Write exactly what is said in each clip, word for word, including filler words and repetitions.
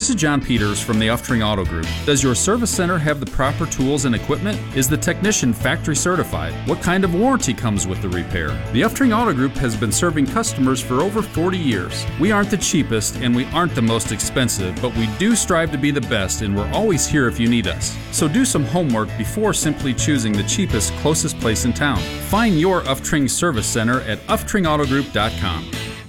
This is John Peters from the Uftring Auto Group. Does your service center have the proper tools and equipment? Is the technician factory certified? What kind of warranty comes with the repair? The Uftring Auto Group has been serving customers for over forty years. We aren't the cheapest and we aren't the most expensive, but we do strive to be the best, and we're always here if you need us. So do some homework before simply choosing the cheapest, closest place in town. Find your Uftring Service Center at uftring auto group dot com.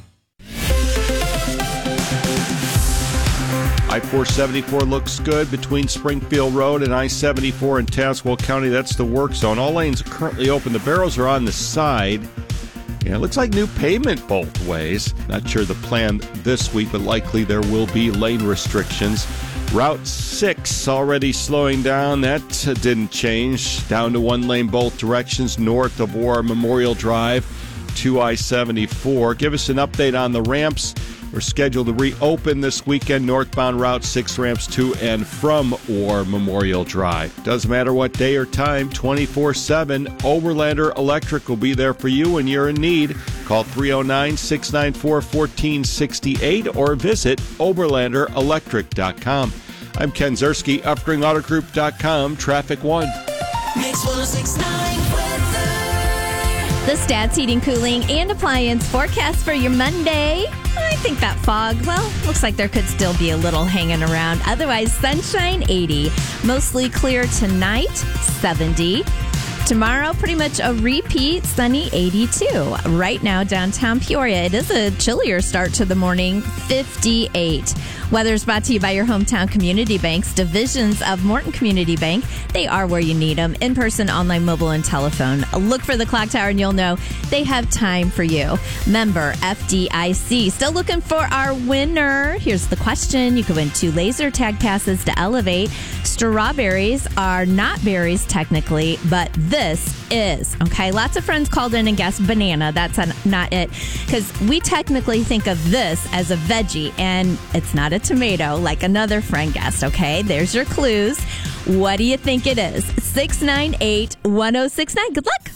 I four seventy-four looks good between Springfield Road and I seventy-four in Tazewell County. That's the work zone. All lanes are currently open. The barrels are on the side. Yeah, it looks like new pavement both ways. Not sure the plan this week, but likely there will be lane restrictions. Route six already slowing down. That uh, didn't change. Down to one lane both directions north of War Memorial Drive to I seventy-four. Give us an update on the ramps. We're scheduled to reopen this weekend. Northbound Route six ramps to and from War Memorial Drive. Doesn't matter what day or time, twenty-four seven. Oberlander Electric will be there for you when you're in need. Call three oh nine, six nine four, one four six eight or visit oberlander electric dot com. I'm Ken Zerski, uftring auto group dot com, Traffic One. Mix one oh six point nine weather. The Stats Heating, Cooling, and Appliance forecast for your Monday. I think that fog, well, looks like there could still be a little hanging around. Otherwise, sunshine, eighty. Mostly clear tonight, seventy. Tomorrow, pretty much a repeat, sunny, eighty-two. Right now, downtown Peoria, it is a chillier start to the morning, fifty-eight. Weather is brought to you by your hometown community banks, divisions of Morton Community Bank. They are where you need them, in person, online, mobile, and telephone. Look for the clock tower and you'll know they have time for you. Member F D I C. Still looking for our winner. Here's the question. You could win two laser tag passes to Elevate. Strawberries are not berries technically, but this is. Okay, lots of friends called in and guessed banana. That's not it, because we technically think of this as a veggie, and it's not a tomato like another friend guessed. Okay, there's your clues. What do you think it is? six nine eight, one oh six nine. Good luck.